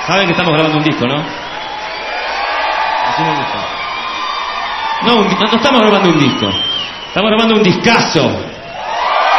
Saben que estamos grabando un disco, ¿no? Así me gusta. No, no estamos grabando un disco. Estamos grabando un discazo.